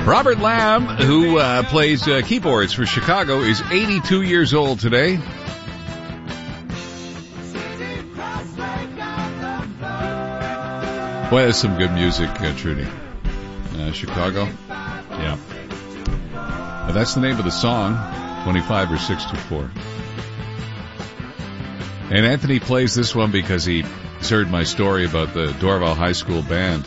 Robert Lamb, who plays keyboards for Chicago, is 82 years old today. Boy, that's some good music, Trudy. Chicago. Yeah. That's the name of the song, 25 or 624. And Anthony plays this one because he's heard my story about the Dorval High School band.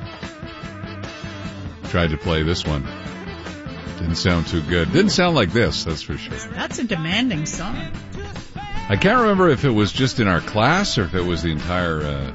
Tried to play this one. Didn't sound too good. Didn't sound like this, that's for sure. That's a demanding song. I can't remember if it was just in our class or if it was the entire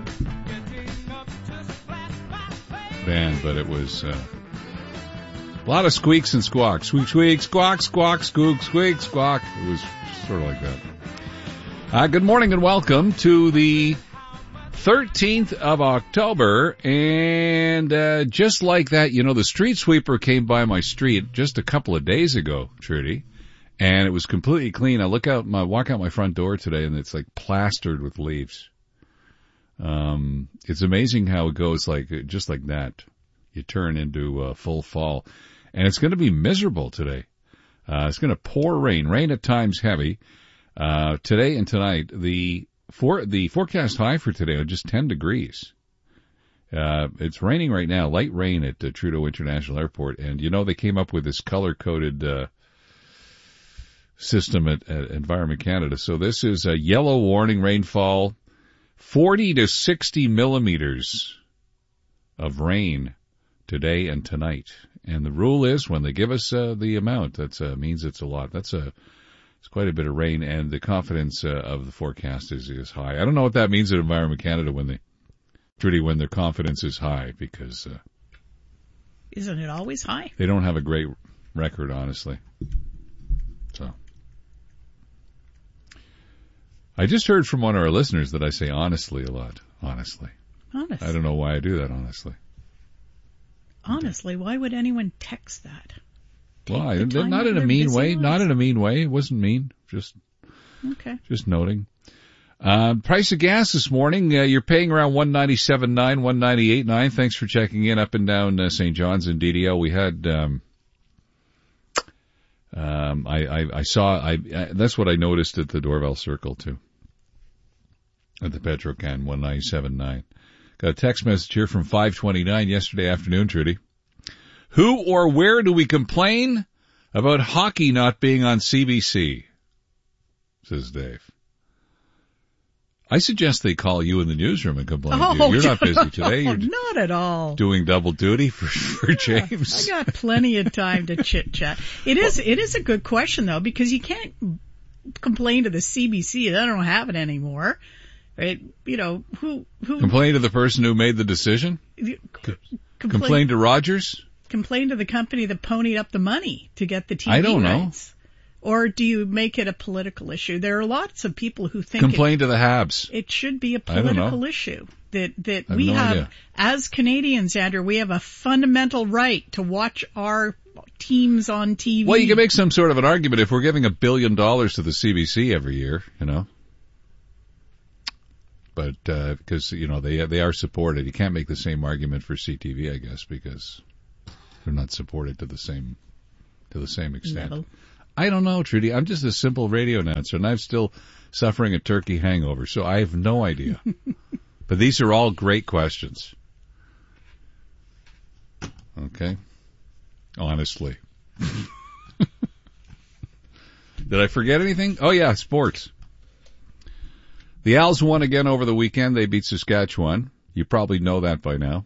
band, but it was a lot of squeaks and squawks. Squeak, squeak, squawk, squawk, squeak, squeak, squawk. It was sort of like that. Good morning and welcome to the 13th of October, and just like that, you know, the street sweeper came by my street just a couple of days ago, Trudy, and it was completely clean. I walk out my front door today, and it's like plastered with leaves. It's amazing how it goes, like just like that. You turn into full fall, and it's going to be miserable today. It's going to pour rain at times heavy. Today and tonight, the forecast high for today are just 10 degrees. It's raining right now, light rain at Trudeau International Airport, and you know they came up with this color-coded system at Environment Canada. So this is a yellow warning rainfall, 40 to 60 millimeters of rain today and tonight. And the rule is when they give us the amount, that means it's a lot. It's quite a bit of rain, and the confidence of the forecast is high. I don't know what that means at Environment Canada when their confidence is high, because isn't it always high? They don't have a great record, honestly. So I just heard from one of our listeners that I say honestly a lot. Honestly. I don't know why I do that, honestly. Honestly, why would anyone text that? Why? Not in a mean way. Not in a mean way. It wasn't mean. Just noting. Price of gas this morning, you're paying around $197.9, $198.9. Thanks for checking in up and down St. John's and DDO. We had, that's what I noticed at the Dorval Circle too. At the Petrocan, $197.9. Got a text message here from 529 yesterday afternoon, Trudy. Who or where do we complain about hockey not being on CBC? Says Dave. I suggest they call you in the newsroom and complain to you. You're not busy today. You're not at all. Doing double duty for James. I got plenty of time to chit-chat. It is a good question, though, because you can't complain to the CBC. They don't have it anymore. Right? You know, who complain to the person who made the decision? Complain to Rogers? Complain to the company that ponied up the money to get the TV rights. I don't know. Or do you make it a political issue? There are lots of people who think complain to the Habs. It should be a political issue. That we have, as Canadians, Andrew, we have a fundamental right to watch our teams on TV. Well, you can make some sort of an argument if we're giving $1 billion to the CBC every year, you know. But because you know they are supported, you can't make the same argument for CTV, I guess, because they're not supported to the same extent. Level. I don't know, Trudy. I'm just a simple radio announcer, and I'm still suffering a turkey hangover, so I have no idea. But these are all great questions. Okay? Honestly. Did I forget anything? Oh, yeah, sports. The Als won again over the weekend. They beat Saskatchewan. You probably know that by now.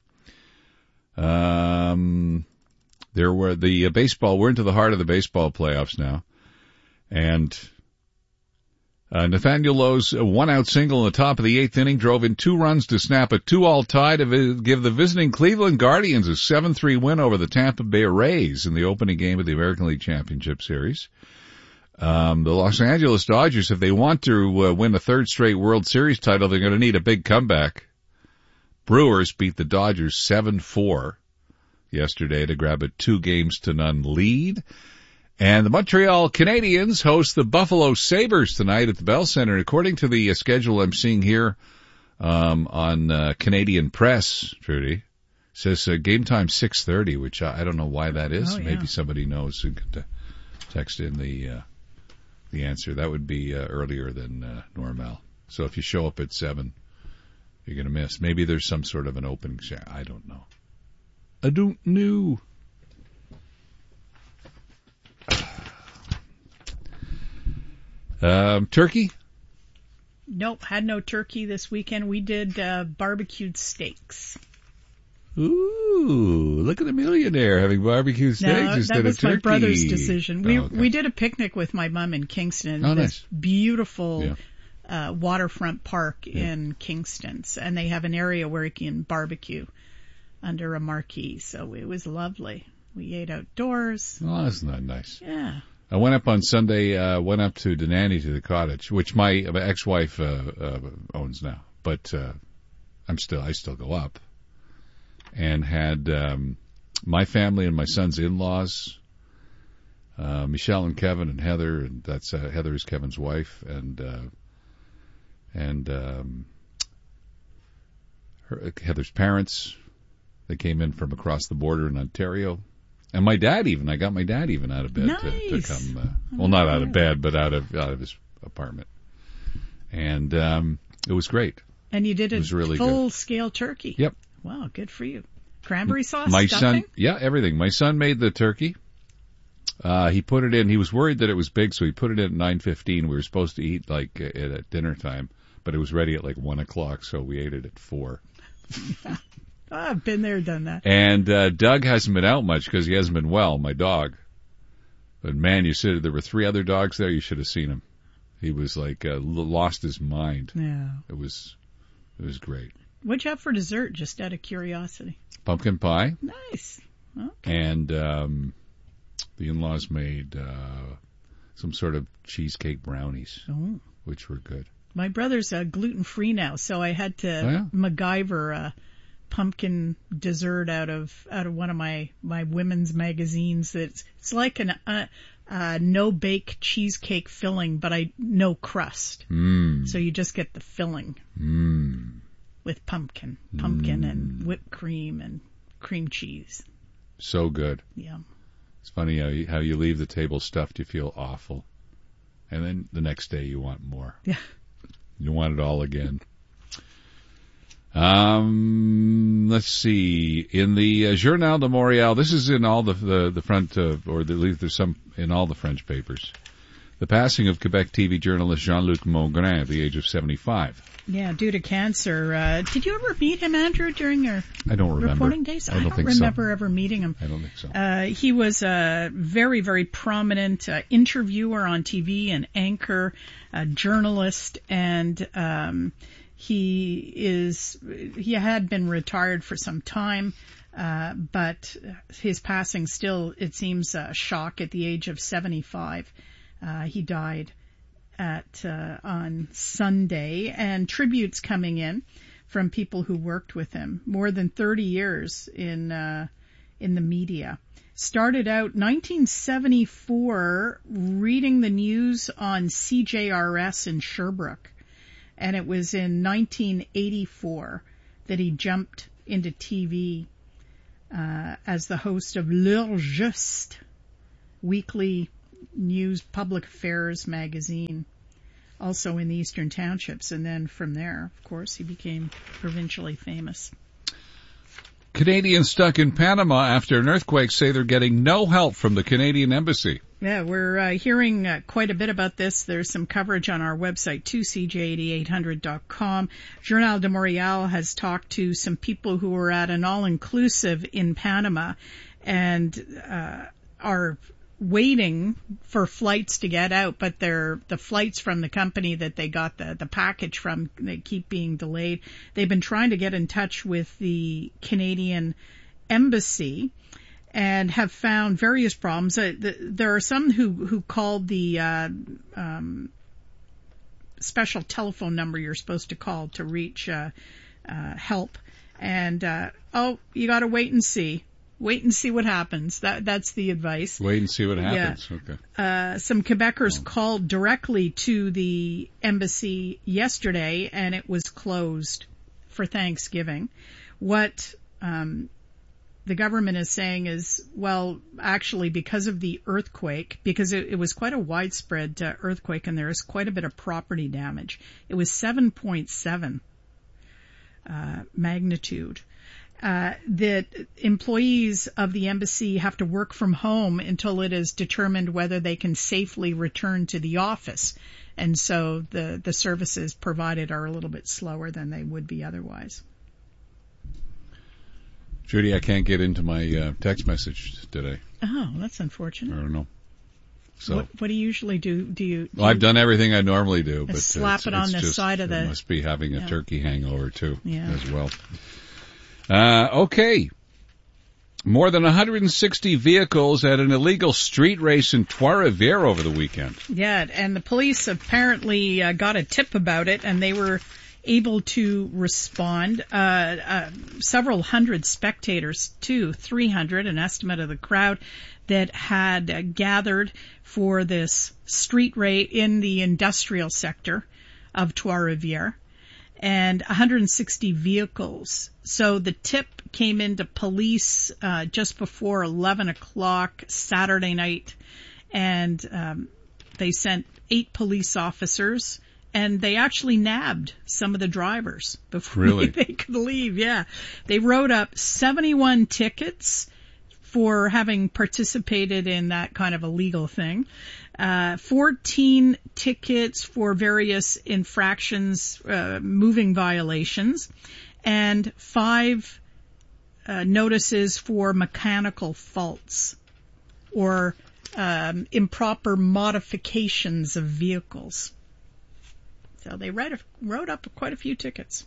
There were the baseball. We're into the heart of the baseball playoffs now. And Nathaniel Lowe's one-out single in the top of the eighth inning drove in 2 runs to snap a 2-all tie to give the visiting Cleveland Guardians a 7-3 win over the Tampa Bay Rays in the opening game of the American League Championship Series. The Los Angeles Dodgers, if they want to win a third straight World Series title, they're going to need a big comeback. Brewers beat the Dodgers 7-4 yesterday to grab a 2-0 lead. And the Montreal Canadiens host the Buffalo Sabres tonight at the Bell Center. According to the schedule I'm seeing here on Canadian Press, Trudy, Says game time 6:30, which I don't know why that is. Oh, yeah. Maybe somebody knows who could text in the answer. That would be earlier than normal. So if you show up at 7, you're going to miss. Maybe there's some sort of an opening. I don't know. I don't know. Turkey? Nope, had no turkey this weekend. We did barbecued steaks. Ooh, look at the millionaire having barbecue steaks instead of turkey. That was my brother's decision. Okay. We did a picnic with my mom in Kingston. Oh, this nice. Beautiful waterfront park in Kingston. And they have an area where you can barbecue under a marquee. So it was lovely. We ate outdoors. Oh, that's not nice. Yeah. I went up on Sunday, went up to Denani to the cottage, which my ex-wife owns now. But I still go up. And had my family and my son's in-laws, Michelle and Kevin and Heather, and that's Heather is Kevin's wife, and Heather's parents. They came in from across the border in Ontario, and my dad even. I got my dad even out of bed to come. Well, not out of bed, but out of his apartment, and it was great. And you did a really full-scale turkey. Yep. Wow, good for you. Cranberry sauce, my stuffing? son, everything. My son made the turkey. He put it in. He was worried that it was big, so he put it in at 9:15. We were supposed to eat at dinner time, but it was ready at 1:00, so we ate it at 4. I've been there, done that. And Doug hasn't been out much because he hasn't been well, my dog. But man, there were 3 other dogs there. You should have seen him. He was lost his mind. Yeah. It was great. What'd you have for dessert, just out of curiosity? Pumpkin pie. Nice. Okay. And the in-laws made some sort of cheesecake brownies, which were good. My brother's gluten-free now, so I had to MacGyver a pumpkin dessert out of one of my women's magazines. It's like an no-bake cheesecake filling, but no crust. So you just get the filling. With pumpkin and whipped cream and cream cheese. So good. Yeah. It's funny how you leave the table stuffed, you feel awful. And then the next day you want more. Yeah. You want it all again. Let's see. In the Journal de Montréal, this is in all the front, or at least there's some in all the French papers. The passing of Quebec TV journalist Jean-Luc Mongrain at the age of 75. Yeah, due to cancer. Did you ever meet him, Andrew, during your reporting days? I don't remember ever meeting him. I don't think so. He was a very, very prominent interviewer on TV, an anchor, a journalist, and he had been retired for some time, but his passing still, it seems, a shock at the age of 75. He died on Sunday, and tributes coming in from people who worked with him. More than 30 years in the media. Started out 1974 reading the news on CJRS in Sherbrooke, and it was in 1984 that he jumped into TV as the host of L'Heure Juste, weekly news public affairs magazine, also in the Eastern Townships. And then from there, of course, he became provincially famous. Canadians stuck in Panama after an earthquake say they're getting no help from the Canadian Embassy. Yeah, we're hearing quite a bit about this. There's some coverage on our website too, cj8800.com. Journal de Montréal has talked to some people who were at an all-inclusive in Panama and are waiting for flights to get out, but the flights from the company that they got the package from, they keep being delayed. They've been trying to get in touch with the Canadian Embassy and have found various problems. There are some who called the special telephone number you're supposed to call to reach help, and you got to wait and see. Wait and see what happens. That's the advice. Wait and see what happens. Yeah. Okay. Some Quebecers called directly to the embassy yesterday, and it was closed for Thanksgiving. What the government is saying is, well, actually because of the earthquake, because it was quite a widespread earthquake and there is quite a bit of property damage. It was 7.7 magnitude. That employees of the embassy have to work from home until it is determined whether they can safely return to the office. And so the services provided are a little bit slower than they would be otherwise. Judy, I can't get into my text message today. Oh, that's I unfortunate. don't know. So What do you usually do? Do you I've done everything I normally do, but slap it on the side of the... It must be having a turkey hangover too, as well. Okay. More than 160 vehicles at an illegal street race in Trois-Rivières over the weekend. Yeah, and the police apparently got a tip about it, and they were able to respond. Several hundred spectators, 300, an estimate of the crowd, that had gathered for this street race in the industrial sector of Trois-Rivières, and 160 vehicles. So the tip came into police just before 11 o'clock Saturday night, and they sent 8 police officers, and they actually nabbed some of the drivers before they could leave. Yeah, they wrote up 71 tickets for having participated in that kind of illegal thing. 14 tickets for various infractions, moving violations, and 5 notices for mechanical faults or improper modifications of vehicles. So they wrote up quite a few tickets.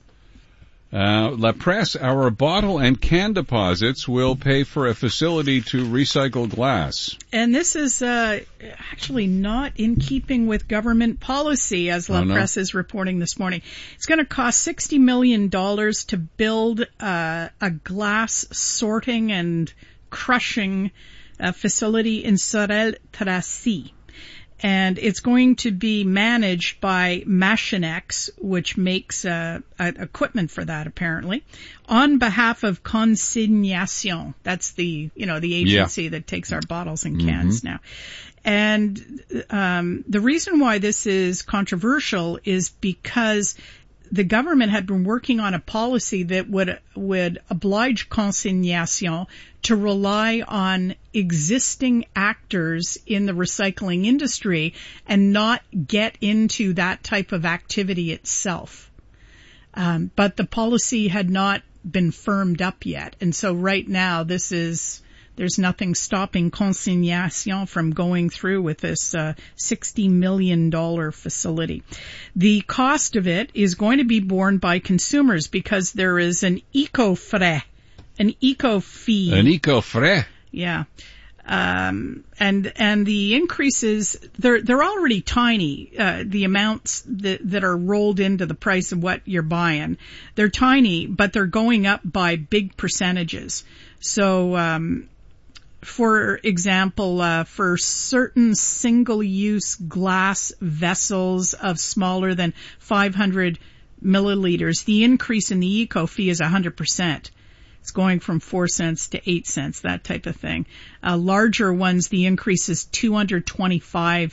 La Presse, our bottle and can deposits will pay for a facility to recycle glass. And this is actually not in keeping with government policy, as La Presse is reporting this morning. It's going to cost $60 million to build a glass sorting and crushing facility in Sorel-Tracy. And it's going to be managed by Machinex, which makes equipment for that, apparently, on behalf of Consignation. That's the agency that takes our bottles and cans now. And the reason why this is controversial is because the government had been working on a policy that would oblige Consignation to rely on existing actors in the recycling industry and not get into that type of activity itself. But the policy had not been firmed up yet. And so right now there's nothing stopping Consignation from going through with this $60 million facility. The cost of it is going to be borne by consumers because there is an eco-frais, an eco-fee. An eco-frais? Yeah. And the increases, they're already tiny, the amounts that are rolled into the price of what you're buying. They're tiny, but they're going up by big percentages. So, for example, for certain single-use glass vessels of smaller than 500 milliliters, the increase in the eco-fee is 100%. It's going from 4 cents to 8 cents, that type of thing. Larger ones, the increase is 225%,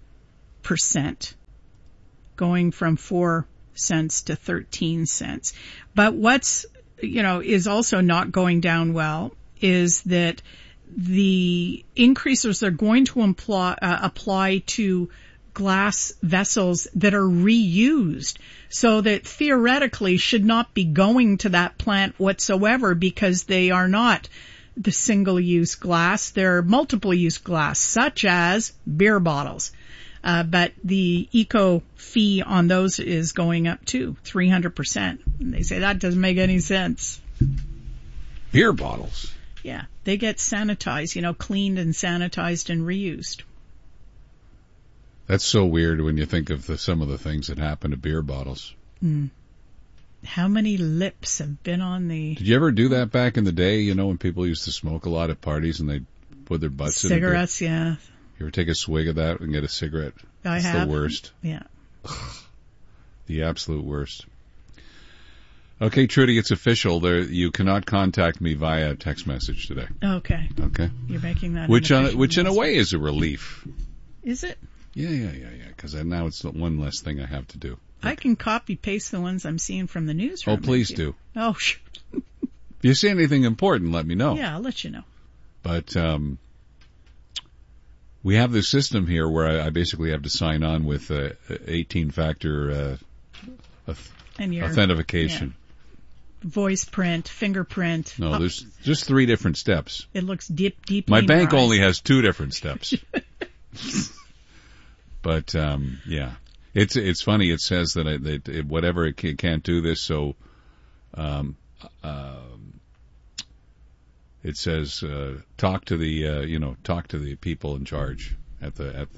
going from 4 cents to 13 cents. But what's, is also not going down well is that the increases are going to apply to glass vessels that are reused, so that theoretically should not be going to that plant whatsoever because they are not the single-use glass. They're multiple-use glass, such as beer bottles. But the eco fee on those is going up too, 300%. And they say that doesn't make any sense. Beer bottles? Yeah, they get sanitized, cleaned and sanitized and reused. That's so weird when you think of some of the things that happen to beer bottles. How many lips have been on the... Did you ever do that back in the day, when people used to smoke a lot at parties and they'd put their butts in cigarettes, yeah. You ever take a swig of that and get a cigarette? I have. It's the worst. Yeah. The absolute worst. Okay, Trudy, it's official. You cannot contact me via text message today. Okay. Okay. You're making that which in a way is a relief. Is it? Yeah. Because now it's the one less thing I have to do. I can copy paste the ones I'm seeing from the newsroom. Oh, please do. Oh, sure. If you see anything important, let me know. Yeah, I'll let you know. But we have this system here where I basically have to sign on with 18-factor authentication. Yeah. Voice print, fingerprint. No, there's just 3 different steps. It looks deep. My bank only has 2 different steps. But yeah, it's funny. It says that whatever it can't do this. So it says talk to the people in charge at the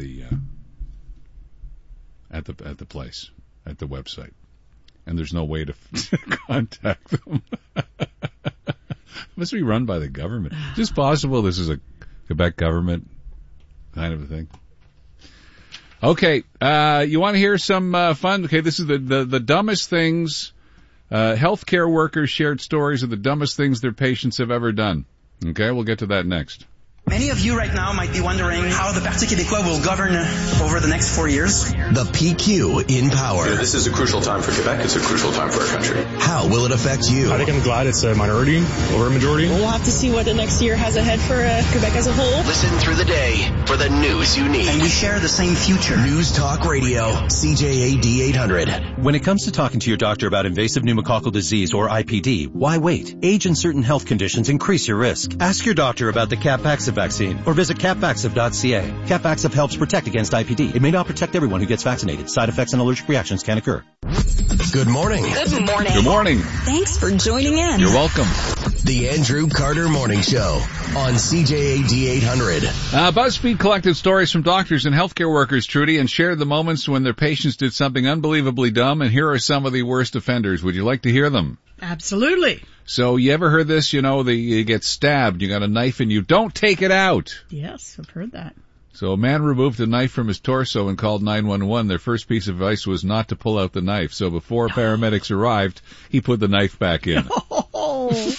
place, at the website. And there's no way to contact them. Must be run by the government. Is it possible this is a Quebec government kind of a thing? Okay, you want to hear some fun? Okay, this is the dumbest things. Healthcare workers shared stories of the dumbest things their patients have ever done. Okay, we'll get to that next. Many of you right now might be wondering how the Parti Québécois will govern over the next 4 years. The PQ in power. Yeah, this is a crucial time for Quebec. It's a crucial time for our country. How will it affect you? I think I'm glad it's a minority over a majority. We'll have to see what the next year has ahead for Quebec as a whole. Listen through the day for the news you need. And we share the same future. News Talk Radio, CJAD 800. When it comes to talking to your doctor about invasive pneumococcal disease or IPD, why wait? Age and certain health conditions increase your risk. Ask your doctor about the Capvaxive vaccine or visit capvaxive.ca. Capvaxive helps protect against IPD. It may not protect everyone who gets vaccinated. Side effects and allergic reactions can occur. Good morning. Good morning. Good morning. Thanks for joining in. You're welcome. The Andrew Carter Morning Show on CJAD 800. BuzzFeed collected stories from doctors and healthcare workers, Trudy, and shared the moments when their patients did something unbelievably dumb, and here are some of the worst offenders. Would you like to hear them? Absolutely. So you ever heard this, you get stabbed, you got a knife and you don't take it out. Yes, I've heard that. So a man removed a knife from his torso and called 911. Their first piece of advice was not to pull out the knife. So before paramedics arrived, he put the knife back in. Oh.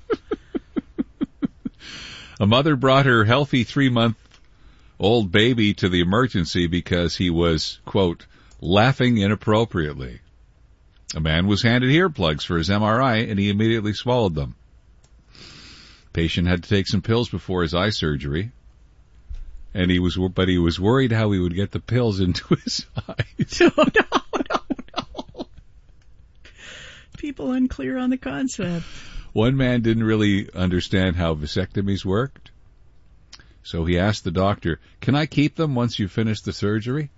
A mother brought her healthy 3-month-old baby to the emergency because he was, quote, laughing inappropriately. A man was handed earplugs for his MRI, and he immediately swallowed them. Patient had to take some pills before his eye surgery, and he was worried how he would get the pills into his eyes. No. People unclear on the concept. One man didn't really understand how vasectomies worked, so he asked the doctor, "Can I keep them once you finish the surgery?"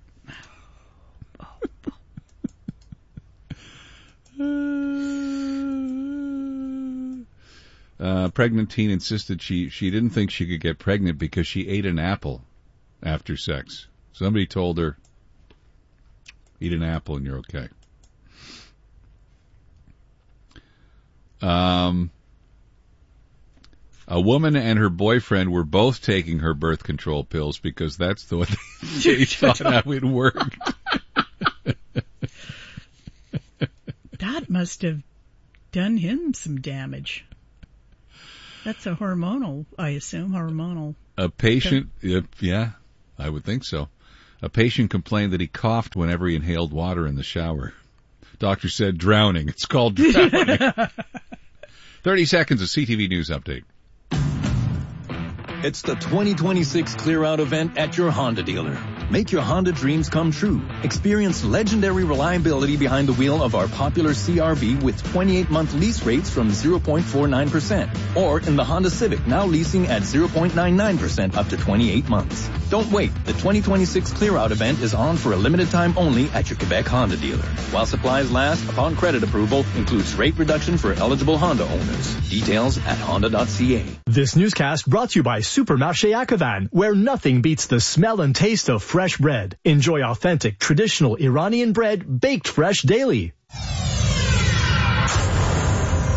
Pregnant teen insisted she didn't think she could get pregnant because she ate an apple after sex. Somebody told her, eat an apple and you're okay. A woman and her boyfriend were both taking her birth control pills because that's the way they thought how it worked. That must have done him some damage. That's a hormonal, I assume, A patient, yeah, I would think so. A patient complained that he coughed whenever he inhaled water in the shower. Doctor said drowning. It's called drowning. 30 seconds of CTV News Update. It's the 2026 Clear Out event at your Honda dealer. Make your Honda dreams come true. Experience legendary reliability behind the wheel of our popular CR-V with 28-month lease rates from 0.49%. Or in the Honda Civic, now leasing at 0.99% up to 28 months. Don't wait. The 2026 Clear Out event is on for a limited time only at your Quebec Honda dealer. While supplies last, upon credit approval, includes rate reduction for eligible Honda owners. Details at honda.ca. This newscast brought to you by Supermarché Akavan, where nothing beats the smell and taste of fresh bread. Enjoy authentic, traditional Iranian bread baked fresh daily.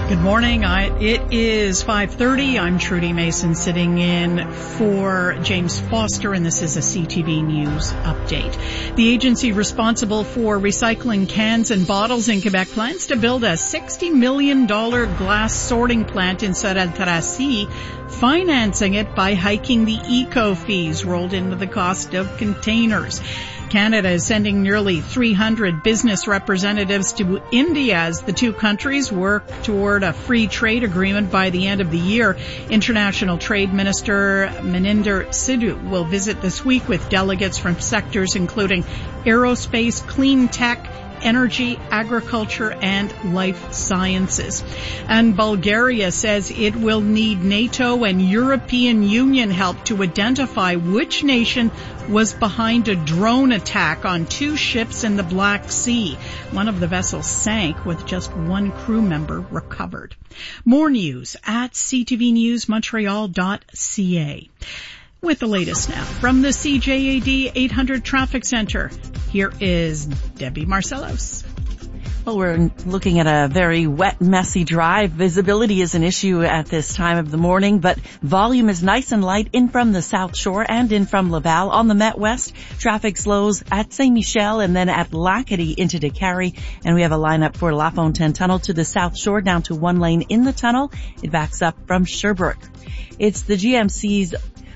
Good morning. It is 5:30. I'm Trudy Mason sitting in for James Foster, and this is a CTV News update. The agency responsible for recycling cans and bottles in Quebec plans to build a $60 million glass sorting plant in Sorel-Tracy, financing it by hiking the eco fees rolled into the cost of containers. Canada is sending nearly 300 business representatives to India as the two countries work toward a free trade agreement by the end of the year. International Trade Minister Maninder Sidhu will visit this week with delegates from sectors including aerospace, clean tech, energy, agriculture, and life sciences. And Bulgaria says it will need NATO and European Union help to identify which nation was behind a drone attack on two ships in the Black Sea. One of the vessels sank with just one crew member recovered. More news at ctvnewsmontreal.ca. With the latest now from the CJAD 800 Traffic Center, here is Debbie Marcelos. Well, we're looking at a very wet, messy drive. Visibility is an issue at this time of the morning, but volume is nice and light in from the South Shore and in from Laval. On the Met West, traffic slows at Saint Michel and then at Lacadie into Décarie. And we have a lineup for La Fontaine Tunnel to the South Shore down to one lane in the tunnel. It backs up from Sherbrooke. It's the GMC's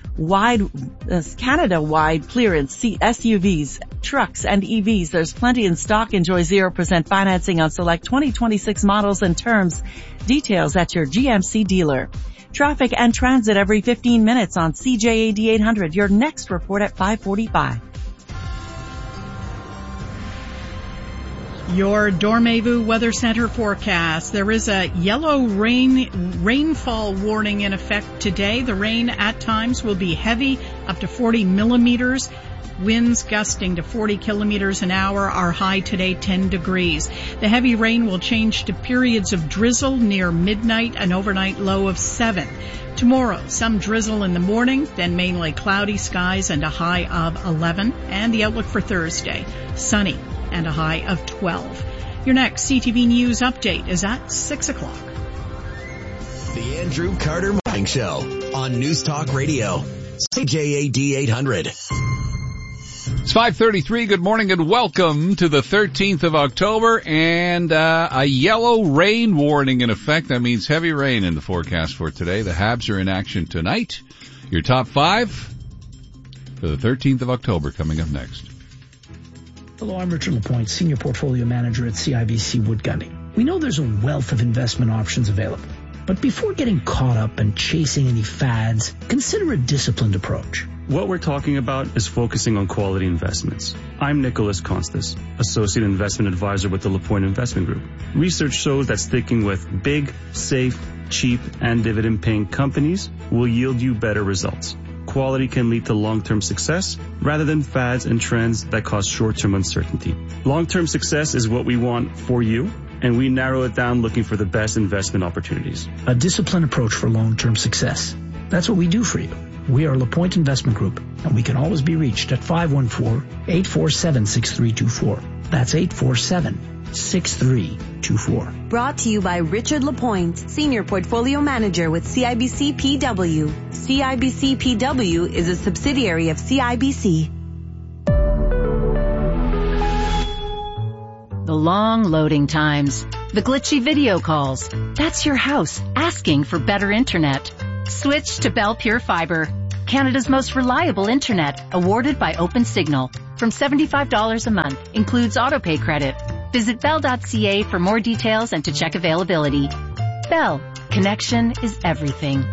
Canada-wide clearance SUVs, trucks, and EVs. There's plenty in stock. Enjoy 0% financing on select 2026 models and terms. Details at your GMC dealer. Traffic and transit every 15 minutes on CJAD 800. Your next report at 5:45. Your Dormez-vous Weather Center forecast. There is a yellow rainfall warning in effect today. The rain at times will be heavy, up to 40 millimeters. Winds gusting to 40 kilometers an hour. Our high today, 10 degrees. The heavy rain will change to periods of drizzle near midnight, an overnight low of 7. Tomorrow, some drizzle in the morning, then mainly cloudy skies and a high of 11. And the outlook for Thursday, sunny and a high of 12. Your next CTV News update is at 6 o'clock. The Andrew Carter Morning Show on News Talk Radio, CJAD 800. It's 5:33. Good morning and welcome to the 13th of October and a yellow rain warning in effect. That means heavy rain in the forecast for today. The Habs are in action tonight. Your top 5 for the 13th of October coming up next. Hello, I'm Richard Lapointe, Senior Portfolio Manager at CIBC Wood Gundy. We know there's a wealth of investment options available, but before getting caught up and chasing any fads, consider a disciplined approach. What we're talking about is focusing on quality investments. I'm Nicholas Constas, Associate Investment Advisor with the Lapointe Investment Group. Research shows that sticking with big, safe, cheap, and dividend-paying companies will yield you better results. Quality can lead to long-term success rather than fads and trends that cause short-term uncertainty. Long-term success is what we want for you, and we narrow it down looking for the best investment opportunities. A disciplined approach for long-term success. That's what we do for you. We are LaPointe Investment Group, and we can always be reached at 514-847-6324. That's 847-6324. Brought to you by Richard Lapointe, Senior Portfolio Manager with CIBC PW. CIBC PW is a subsidiary of CIBC. The long loading times, the glitchy video calls. That's your house asking for better internet. Switch to Bell Pure Fiber, Canada's most reliable internet, awarded by OpenSignal. From $75 a month, includes autopay credit. Visit bell.ca for more details and to check availability. Bell, connection is everything.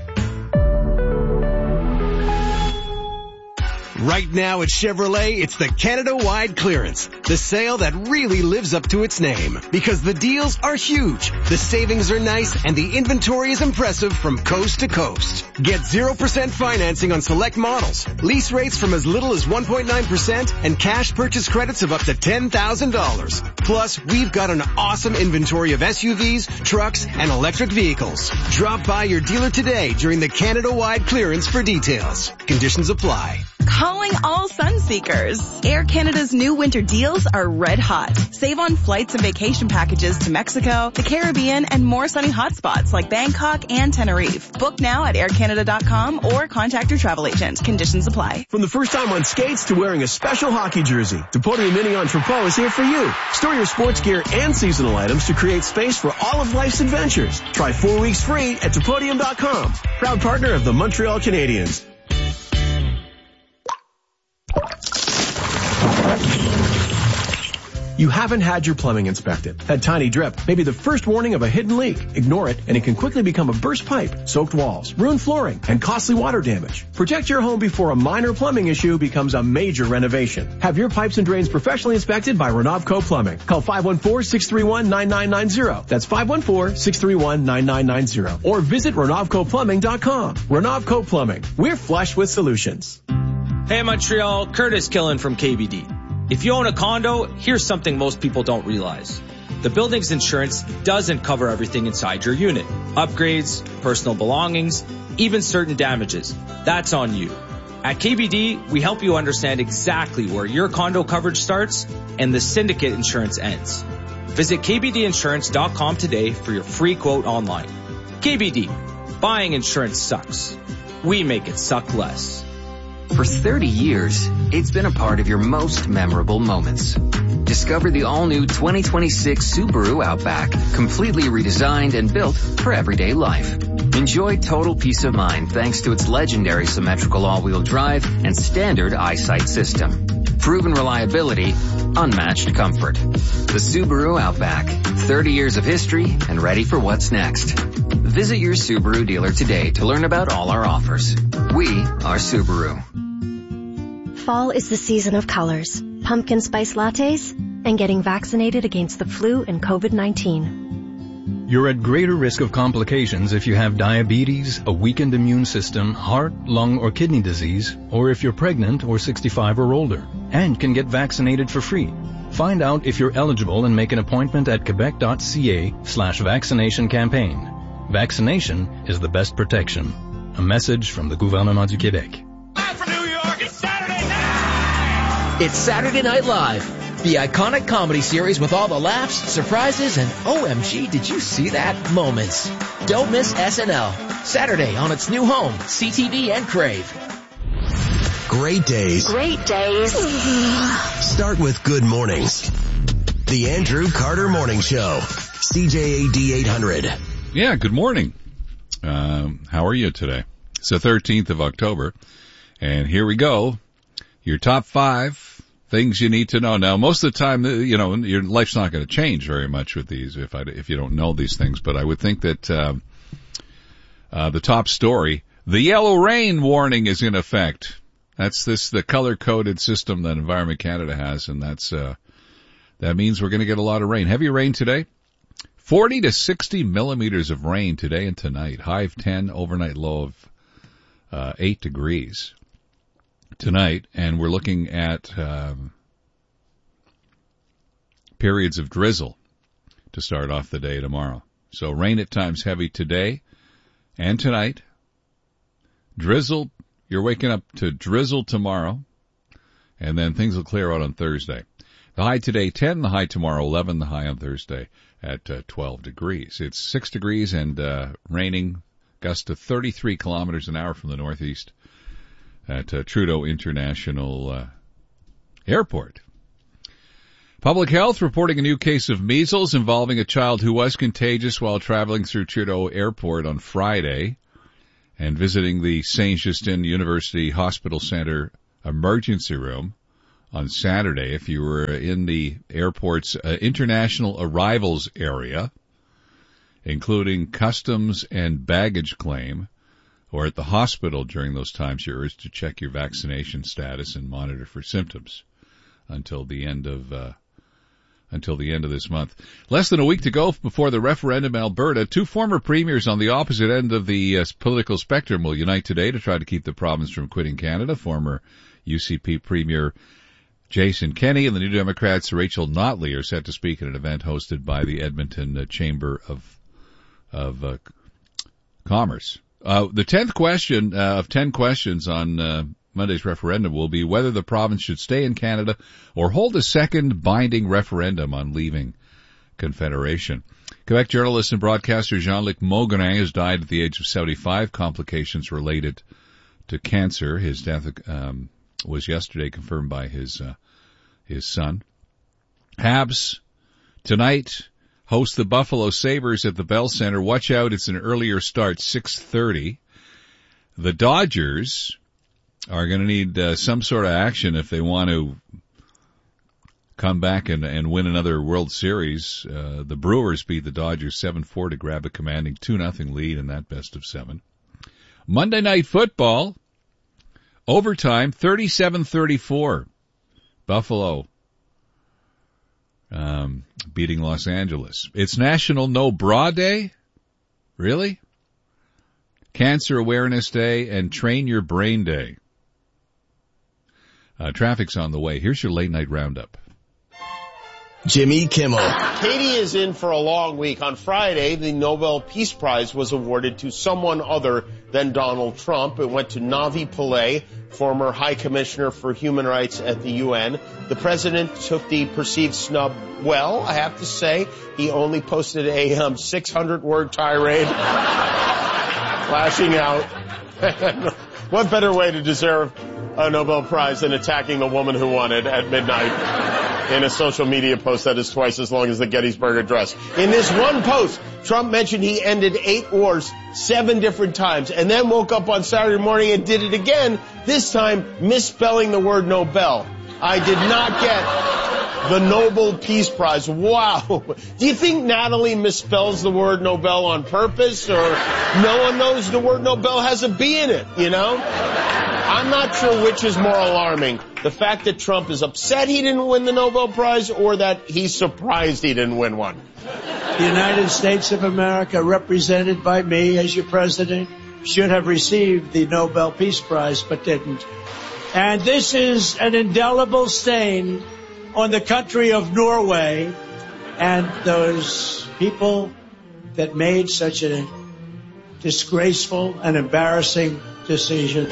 Right now at Chevrolet, it's the Canada-wide clearance. The sale that really lives up to its name. Because the deals are huge, the savings are nice, and the inventory is impressive from coast to coast. Get 0% financing on select models, lease rates from as little as 1.9%, and cash purchase credits of up to $10,000. Plus, we've got an awesome inventory of SUVs, trucks, and electric vehicles. Drop by your dealer today during the Canada-wide clearance for details. Conditions apply. Calling all sun seekers. Air Canada's new winter deals are red hot. Save on flights and vacation packages to Mexico, the Caribbean, and more sunny hotspots like Bangkok and Tenerife. Book now at aircanada.com or contact your travel agent. Conditions apply. From the first time on skates to wearing a special hockey jersey, Topodium Mini Entrepot is here for you. Store your sports gear and seasonal items to create space for all of life's adventures. Try 4 weeks free at Topodium.com. Proud partner of the Montreal Canadiens. You haven't had your plumbing inspected. That tiny drip may be the first warning of a hidden leak. Ignore it, and it can quickly become a burst pipe, soaked walls, ruined flooring, and costly water damage. Protect your home before a minor plumbing issue becomes a major renovation. Have your pipes and drains professionally inspected by Renovco Plumbing. Call 514-631-9990. That's 514-631-9990. Or visit RenovcoPlumbing.com. Renovco Plumbing. We're flush with solutions. Hey Montreal, Curtis Killen from KBD. If you own a condo, here's something most people don't realize. The building's insurance doesn't cover everything inside your unit. Upgrades, personal belongings, even certain damages. That's on you. At KBD, we help you understand exactly where your condo coverage starts and the syndicate insurance ends. Visit kbdinsurance.com today for your free quote online. KBD, buying insurance sucks. We make it suck less. For 30 years, it's been a part of your most memorable moments. Discover the all-new 2026 Subaru Outback, completely redesigned and built for everyday life. Enjoy total peace of mind thanks to its legendary symmetrical all-wheel drive and standard EyeSight system. Proven reliability, unmatched comfort. The Subaru Outback, 30 years of history and ready for what's next. Visit your Subaru dealer today to learn about all our offers. We are Subaru. Fall is the season of colors, pumpkin spice lattes, and getting vaccinated against the flu and COVID-19. You're at greater risk of complications if you have diabetes, a weakened immune system, heart, lung, or kidney disease, or if you're pregnant or 65 or older, and can get vaccinated for free. Find out if you're eligible and make an appointment at quebec.ca/vaccination campaign. Vaccination is the best protection. A message from the Gouvernement du Québec. It's Saturday Night Live, the iconic comedy series with all the laughs, surprises, and OMG, did you see that moments. Don't miss SNL, Saturday on its new home, CTV and Crave. Great days. Great days. Start with good mornings. The Andrew Carter Morning Show, CJAD 800. Yeah, good morning. How are you today? It's the 13th of October, and here we go. Your top 5 things you need to know. Now, most of the time, you know, your life's not going to change very much with these if you don't know these things. But I would think that the top story, the yellow rain warning is in effect. That's the color-coded system that Environment Canada has, and that means we're going to get a lot of rain. Heavy rain today. 40 to 60 millimeters of rain today and tonight. High of 10, overnight low of 8 degrees. Tonight, and we're looking at periods of drizzle to start off the day tomorrow. So rain at times heavy today and tonight. Drizzle, you're waking up to drizzle tomorrow, and then things will clear out on Thursday. The high today 10, the high tomorrow 11, the high on Thursday at 12 degrees. It's 6 degrees and raining, gusts to 33 kilometers an hour from the northeast at Trudeau International Airport. Public Health reporting a new case of measles involving a child who was contagious while traveling through Trudeau Airport on Friday and visiting the Saint Justin University Hospital Center emergency room on Saturday. If you were in the airport's international arrivals area, including customs and baggage claim, or at the hospital during those times, you're urged to check your vaccination status and monitor for symptoms until the end of this month. Less than a week to go before the referendum in Alberta. 2 former premiers on the opposite end of the political spectrum will unite today to try to keep the province from quitting Canada. Former UCP Premier Jason Kenney and the New Democrats' Rachel Notley are set to speak at an event hosted by the Edmonton Chamber of Commerce. The 10th question of 10 questions on Monday's referendum will be whether the province should stay in Canada or hold a second binding referendum on leaving Confederation. Quebec journalist and broadcaster Jean-Luc Maugrain has died at the age of 75, complications related to cancer. His death was yesterday confirmed by his son. Habs tonight host the Buffalo Sabres at the Bell Center. Watch out, it's an earlier start, 6:30. The Dodgers are going to need some sort of action if they want to come back and win another World Series. The Brewers beat the Dodgers 7-4 to grab a commanding 2-0 lead in that best of 7. Monday Night Football, overtime, 37-34. Buffalo beating Los Angeles. It's National No Bra Day? Really? Cancer Awareness Day and Train Your Brain Day. Traffic's on the way. Here's your late night roundup. Jimmy Kimmel. Haiti is in for a long week. On Friday, the Nobel Peace Prize was awarded to someone other than Donald Trump. It went to Navi Pillay, former High Commissioner for Human Rights at the UN. The president took the perceived snub well, I have to say. He only posted a 600-word tirade, lashing out. What better way to deserve a Nobel Prize than attacking the woman who won it at midnight in a social media post that is twice as long as the Gettysburg Address. In this one post, Trump mentioned he ended 8 wars 7 different times and then woke up on Saturday morning and did it again, this time misspelling the word Nobel. I did not get the Nobel Peace Prize. Wow. Do you think Natalie misspells the word Nobel on purpose, or no one knows the word Nobel has a B in it, you know? I'm not sure which is more alarming, the fact that Trump is upset he didn't win the Nobel Prize or that he's surprised he didn't win one. The United States of America, represented by me as your president, should have received the Nobel Peace Prize but didn't. And this is an indelible stain on the country of Norway and those people that made such a disgraceful and embarrassing decision.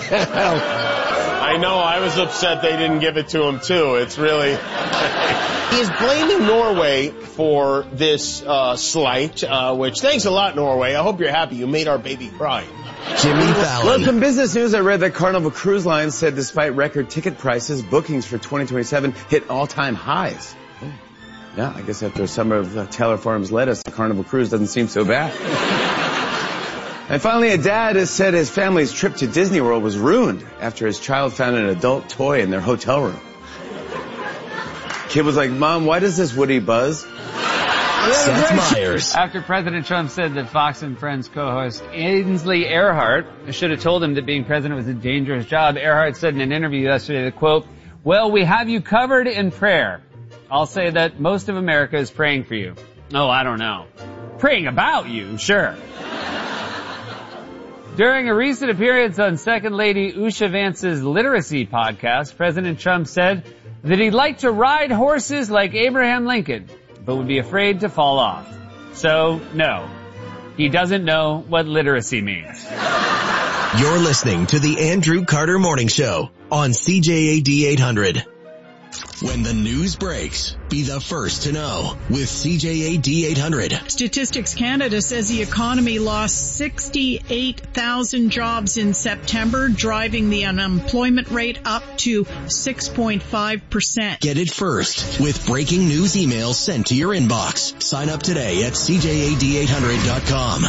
I know, I was upset they didn't give it to him too. It's really... He's blaming Norway for this slight, which, thanks a lot, Norway. I hope you're happy. You made our baby cry. Jimmy Fallon. Well, from Business News, I read that Carnival Cruise Line said despite record ticket prices, bookings for 2027 hit all-time highs. Oh. Yeah, I guess after a summer of Taylor Farms lettuce, the Carnival Cruise doesn't seem so bad. And finally, a dad has said his family's trip to Disney World was ruined after his child found an adult toy in their hotel room. Kid was like, "Mom, why does this Woody buzz?" Seth Meyers. After President Trump said that Fox and Friends co-host Ainsley Earhardt should have told him that being president was a dangerous job, Earhardt said in an interview yesterday that, quote, "Well, we have you covered in prayer. I'll say that most of America is praying for you." Oh, I don't know. Praying about you, sure. During a recent appearance on Second Lady Usha Vance's Literacy podcast, President Trump said that he'd like to ride horses like Abraham Lincoln, but would be afraid to fall off. So, no, he doesn't know what literacy means. You're listening to the Andrew Carter Morning Show on CJAD 800. When the news breaks, be the first to know with CJAD 800. Statistics Canada says the economy lost 68,000 jobs in September, driving the unemployment rate up to 6.5%. Get it first with breaking news emails sent to your inbox. Sign up today at CJAD800.com.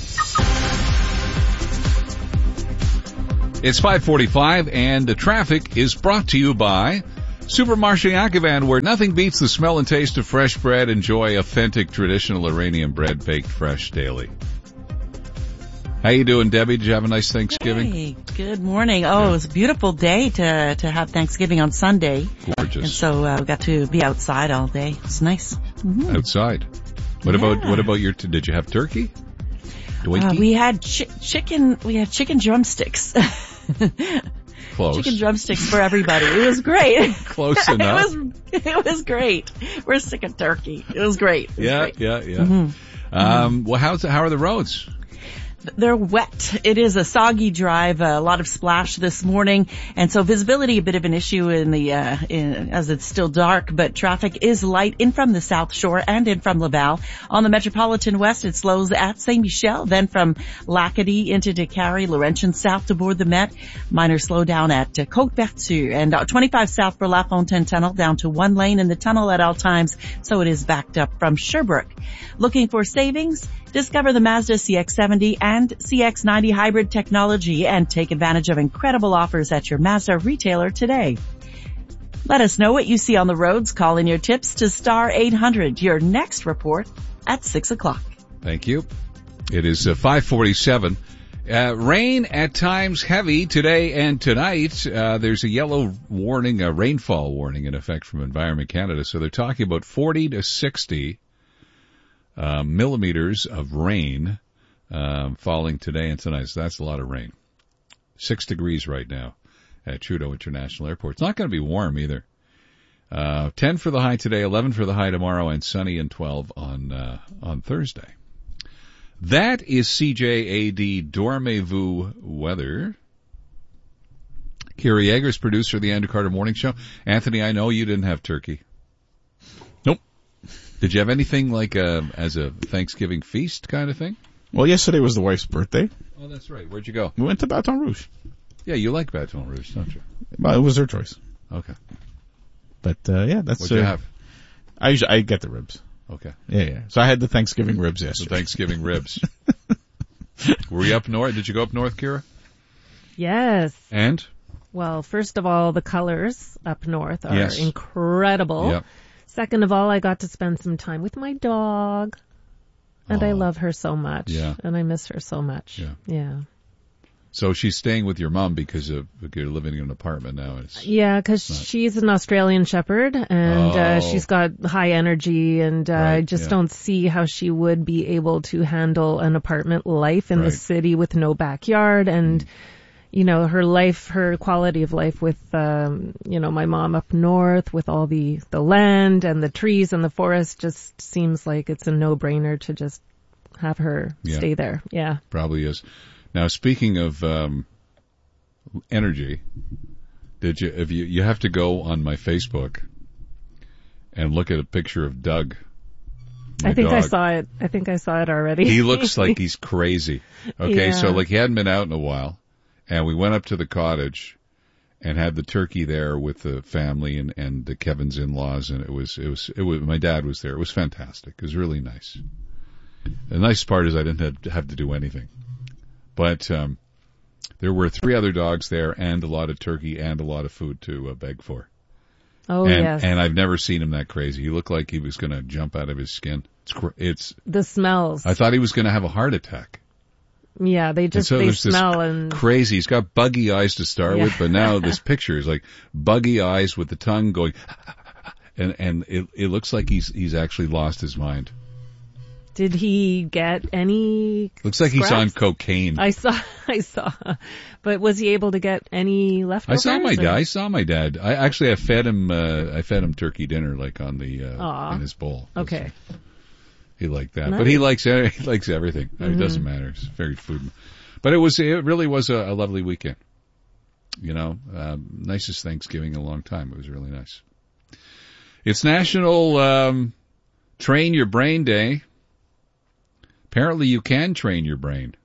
It's 5:45 and the traffic is brought to you by Supermarché Yakavan, where nothing beats the smell and taste of fresh bread. Enjoy authentic traditional Iranian bread baked fresh daily. How you doing, Debbie? Did you have a nice Thanksgiving? Hey, good morning. Oh, it was a beautiful day to have Thanksgiving on Sunday. Gorgeous. And so we got to be outside all day. It's nice. Mm-hmm. Outside. What about your? Did you have turkey? We had chicken. We had chicken drumsticks. Close. Chicken drumsticks for everybody. It was great. Close enough. It was great. We're sick of turkey. It was great. Yeah. Mm-hmm. Well, how are the roads? They're wet. It is a soggy drive, a lot of splash this morning, and so visibility a bit of an issue as it's still dark, but traffic is light in from the South Shore and in from Laval. On the Metropolitan West, it slows at Saint Michel, then from Lacadie into Décarie, Laurentian south to board the Met. Minor slowdown at Côte-Vertu, and 25 south for La Fontaine Tunnel, down to 1 lane in the tunnel at all times, so it is backed up from Sherbrooke. Looking for savings? Discover the Mazda CX-70 and CX-90 hybrid technology and take advantage of incredible offers at your Mazda retailer today. Let us know what you see on the roads. Call in your tips to star 800. Your next report at 6 o'clock. Thank you. It is 5:47. Rain at times heavy today and tonight. There's a yellow warning, a rainfall warning in effect from Environment Canada. So they're talking about 40 to 60 millimeters of rain falling today and tonight. So that's a lot of rain. 6 degrees right now at Trudeau International Airport. It's not going to be warm either. 10 for the high today, 11 for the high tomorrow, and sunny and 12 on Thursday. That is CJAD Dormez-vous weather. Kira Yeager's producer of the Andrew Carter Morning Show. Anthony, I know you didn't have turkey. Nope. Did you have anything like as a Thanksgiving feast kind of thing? Well, yesterday was the wife's birthday. Oh, that's right. Where'd you go? We went to Baton Rouge. Yeah, you like Baton Rouge, don't you? Well, it was her choice. Okay. But, yeah, that's... What'd you have? I get the ribs. Okay. Yeah. So I had the Thanksgiving ribs yesterday. The Thanksgiving ribs. Were you up north? Did you go up north, Kira? Yes. And? Well, first of all, the colors up north are Yes. incredible. Yep. Second of all, I got to spend some time with my dog. And I love her so much. Yeah. And I miss her so much. Yeah. So she's staying with your mom because you're living in an apartment now. Yeah, because she's an Australian Shepherd, and she's got high energy, and I just don't see how she would be able to handle an apartment life in the city with no backyard, and you know, her quality of life with my mom up north with all the land and the trees and the forest just seems like it's a no-brainer to just have her stay there. Yeah, probably is. Now, speaking of energy, you have to go on my Facebook and look at a picture of Doug. I think dog. I saw it already. He looks like he's crazy. Okay, Yeah. so like he hadn't been out in a while, and we went up to the cottage and had the turkey there with the family and the Kevin's in-laws, and it was my dad was there. It was fantastic. It was really nice. The nice part is I didn't have to do anything. But there were 3 other dogs there and a lot of turkey and a lot of food to beg for. Oh, yes. And I've never seen him that crazy. He looked like he was going to jump out of his skin. It's the smells. I thought he was going to have a heart attack. Yeah, they smell and crazy. He's got buggy eyes to start with, but now this picture is like buggy eyes with the tongue going, and it looks like he's actually lost his mind. Did he get any Looks like he's on scraps? cocaine. I saw. But was he able to get any leftovers? I saw my dad. I fed him turkey dinner like on the in his bowl. Okay. He liked that. Nice. But he likes everything. It doesn't matter. It's very food. But it really was a lovely weekend. You know, nicest Thanksgiving in a long time. It was really nice. It's National Train Your Brain Day. Apparently you can train your brain.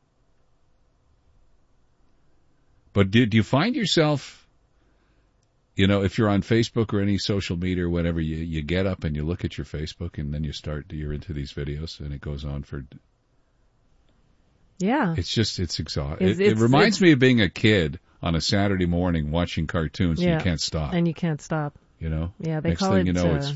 But do you find yourself, you know, if you're on Facebook or any social media or whatever, you get up and you look at your Facebook and then you're into these videos and it goes on for... Yeah. It's exhausting. It reminds me of being a kid on a Saturday morning watching cartoons and you can't stop. And you can't stop. You know? Yeah, they Next call thing it, you know, it's